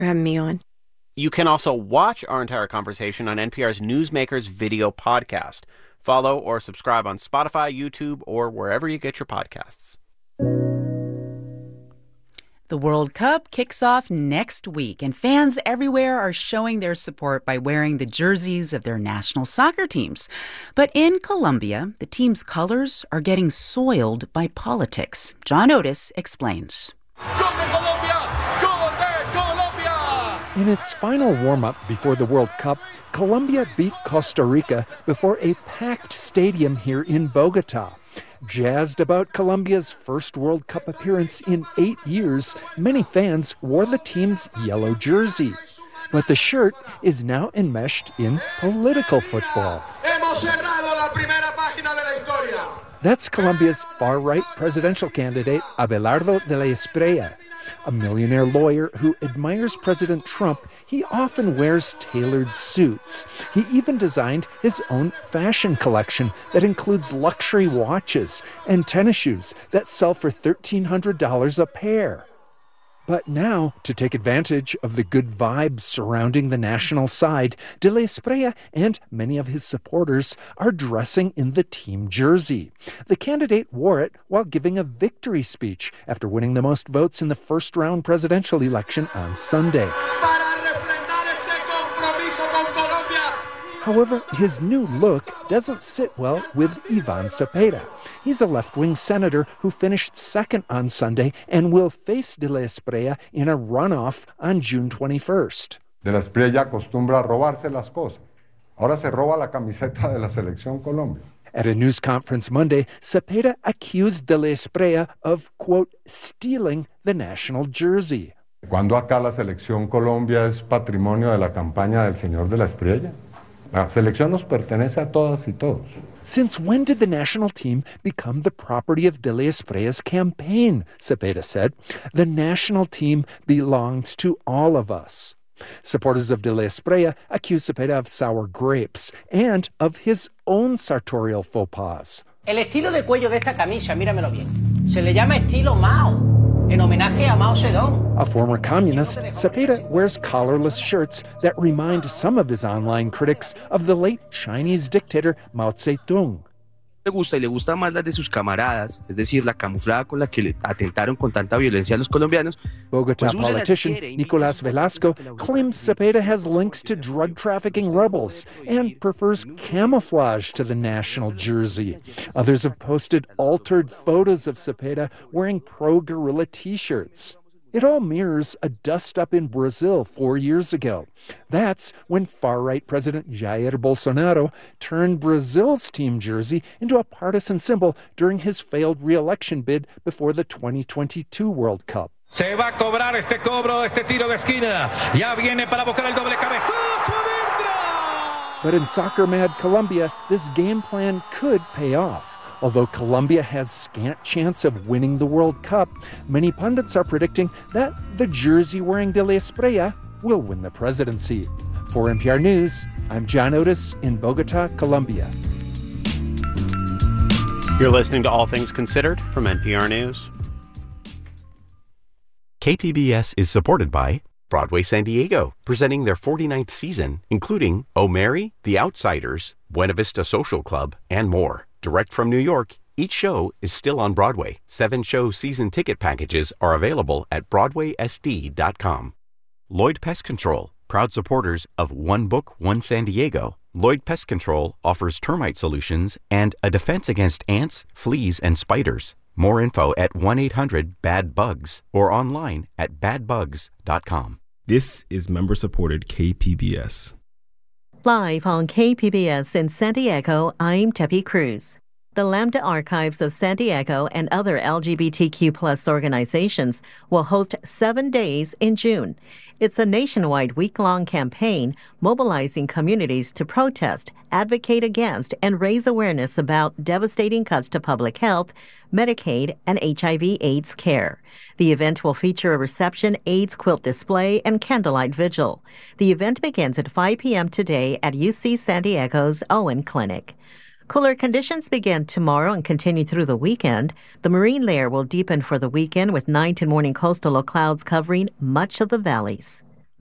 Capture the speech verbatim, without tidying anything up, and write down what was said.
for having me on. You can also watch our entire conversation on N P R's Newsmakers video podcast. Follow or subscribe on Spotify, YouTube, or wherever you get your podcasts. The World Cup kicks off next week, and fans everywhere are showing their support by wearing the jerseys of their national soccer teams. But in Colombia, the team's colors are getting soiled by politics. John Otis explains. In its final warm-up before the World Cup, Colombia beat Costa Rica before a packed stadium here in Bogota. Jazzed about Colombia's first World Cup appearance in eight years, many fans wore the team's yellow jersey. But the shirt is now enmeshed in political football. That's Colombia's far-right presidential candidate, Abelardo de la Espriella. A millionaire lawyer who admires President Trump, he often wears tailored suits. He even designed his own fashion collection that includes luxury watches and tennis shoes that sell for thirteen hundred dollars a pair. But now, to take advantage of the good vibes surrounding the national side, de la Espriella and many of his supporters are dressing in the team jersey. The candidate wore it while giving a victory speech after winning the most votes in the first-round presidential election on Sunday. However, his new look doesn't sit well with Ivan Cepeda. He's a left-wing senator who finished second on Sunday and will face de la Espriella in a runoff on June twenty-first. De la Espriella acostumbra a robarse las cosas. Ahora se roba la camiseta de la Selección Colombia. At a news conference Monday, Cepeda accused de la Espriella of, quote, stealing the national jersey. ¿Cuándo acá la Selección Colombia es patrimonio de la campaña del señor de la Espriella? La selección nos pertenece a todas y todos. Since when did the national team become the property of de la Espriella's campaign? Cepeda said. The national team belongs to all of us. Supporters of de la Espriella accuse Cepeda of sour grapes and of his own sartorial faux pas. El estilo de cuello de esta camisa, míramelo bien, se le llama estilo Mao. En homenaje a Mao Zedong. A former communist, Cepeda wears collarless shirts that remind some of his online critics of the late Chinese dictator Mao Zedong. Le gusta y le gusta más las de sus camaradas, es decir, la camuflada con la que le atentaron con tanta violencia a los colombianos. Bogotá pues politician Nicolás Velasco claims Cepeda has links to drug trafficking rebels and prefers camouflage to the national jersey. Others have posted altered photos of Cepeda wearing pro-guerrilla t-shirts. It all mirrors a dust-up in Brazil four years ago. That's when far-right President Jair Bolsonaro turned Brazil's team jersey into a partisan symbol during his failed re-election bid before the twenty twenty-two World Cup. Se va a cobrar este cobro, este tiro de esquina. Ya viene para buscar el doble cabezazo. But in soccer-mad Colombia, this game plan could pay off. Although Colombia has scant chance of winning the World Cup, many pundits are predicting that the jersey-wearing de la Espriella will win the presidency. For N P R News, I'm John Otis in Bogota, Colombia. You're listening to All Things Considered from N P R News. K P B S is supported by Broadway San Diego, presenting their forty-ninth season, including Oh Mary, The Outsiders, Buena Vista Social Club, and more. Direct from New York, each show is still on Broadway. Seven-show season ticket packages are available at broadway s d dot com. Lloyd Pest Control, proud supporters of One Book, One San Diego. Lloyd Pest Control offers termite solutions and a defense against ants, fleas, and spiders. More info at one eight hundred bad bugs or online at bad bugs dot com. This is member-supported K P B S. Live on K P B S in San Diego, I'm Debbie Cruz. The Lambda Archives of San Diego and other L G B T Q plus organizations will host seven days in June. It's a nationwide week-long campaign mobilizing communities to protest, advocate against, and raise awareness about devastating cuts to public health, Medicaid, and H I V AIDS care. The event will feature a reception, AIDS quilt display, and candlelight vigil. The event begins at five p.m. today at U C San Diego's Owen Clinic. Cooler conditions begin tomorrow and continue through the weekend. The marine layer will deepen for the weekend with night and morning coastal low clouds covering much of the valleys.